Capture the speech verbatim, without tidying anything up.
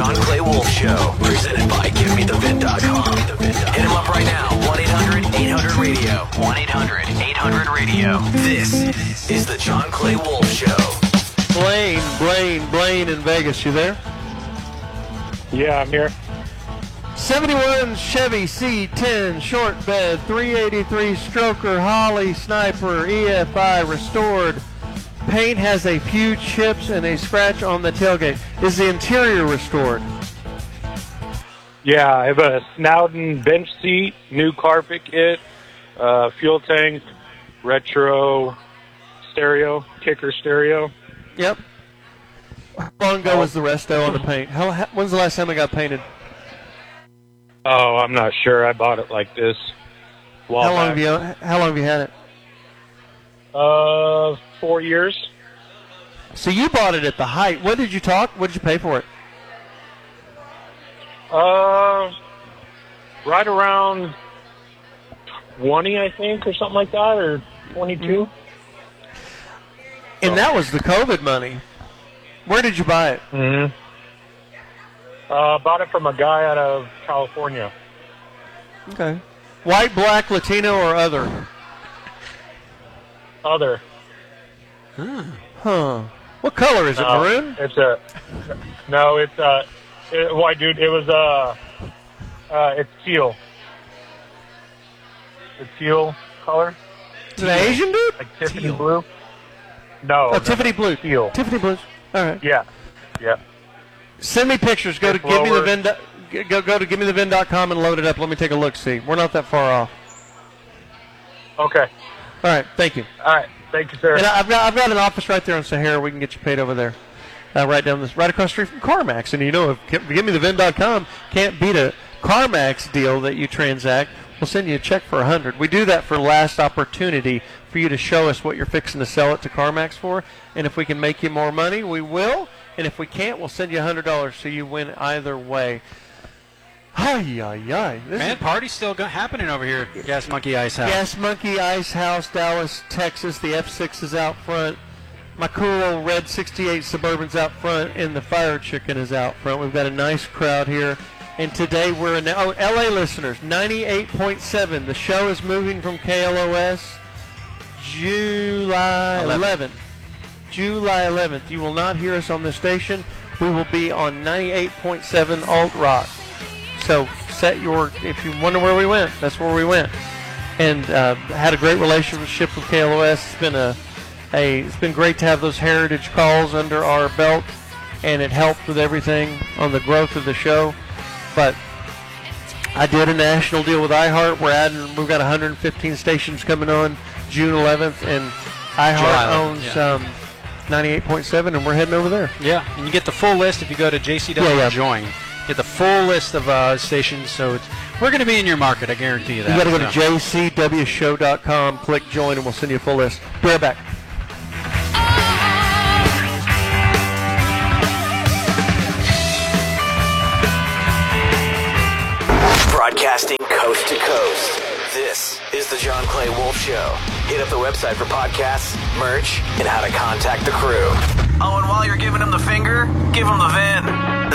John Clay Wolf Show, presented by Give Me The Vin dot com. Hit him up right now, one eight hundred eight hundred radio. one eight hundred eight hundred radio. This is the John Clay Wolf Show. Blaine, Blaine, Blaine in Vegas, you there? Yeah, I'm here. seventy-one Chevy C ten short bed, three eighty-three stroker, Holly Sniper, E F I restored. Paint has a few chips and a scratch on the tailgate. Is the interior restored? Yeah, I have a Snowden bench seat, new carpet kit, uh, fuel tank, retro stereo, kicker stereo. Yep. How long ago was the resto on the paint? How, how, when's the last time it got painted? Oh, I'm not sure. I bought it like this. How long have you How long have you had it? Uh, four years. So you bought it at the height. What did you talk? What did you pay for it? Uh, right around twenty, I think, or something like that, or twenty-two. And that was the COVID money. Where did you buy it? Mm-hmm. Uh, bought it from a guy out of California. Okay. White, black, Latino, or other? Other. Huh. Huh. What color is it, No, maroon? It's a no. It's uh, it, why, dude? It was uh, uh, it's teal. It's teal color. Is it an Asian dude? Like Tiffany teal. Blue. No. Oh, no, Tiffany blue. Teal. Tiffany blues. All right. Yeah. Yeah. Send me pictures. Go it's to give me the lower. Vin. Go go to give me the Vin dot com and load it up. Let me take a look. See, we're not that far off. Okay. All right. Thank you. All right. Thank you, sir. And I've got I've got an office right there on Sahara. We can get you paid over there, uh, right down this, right across the street from CarMax. And you know, if give me the Vin dot com can't beat a CarMax deal that you transact, we'll send you a check for a hundred. We do that for last opportunity for you to show us what you're fixing to sell it to CarMax for. And if we can make you more money, we will. And if we can't, we'll send you a hundred dollars so you win either way. Ay, ay, ay. This Man, is party's still go- happening over here at Gas Monkey Ice House. Gas Monkey Ice House, Dallas, Texas. The F six is out front. My cool old red sixty-eight Suburban's out front, and the Fire Chicken is out front. We've got a nice crowd here. And today we're in, oh, L A listeners, ninety-eight point seven. The show is moving from K L O S July eleventh. July eleventh. You will not hear us on this station. We will be on ninety-eight point seven Alt Rock. So set your, if you wonder where we went, that's where we went. And uh, had a great relationship with K L O S. It's been a, a, it's been great to have those heritage calls under our belt, and it helped with everything on the growth of the show. But I did a national deal with iHeart. We're adding, we've got one hundred fifteen stations coming on June eleventh, and iHeart owns yeah. um, ninety-eight point seven, and we're heading over there. Yeah, and you get the full list if you go to J C W Yeah, yeah. Join. Get the full list of uh, stations, so it's, we're going to be in your market, I guarantee you that. You got to go to so. J C W show dot com, click join, and we'll send you a full list. Be right back. Broadcasting coast to coast. This is the John Clay Wolf Show. Hit up the website for podcasts, merch, and how to contact the crew. Oh, and while you're giving him the finger, give him the Vin.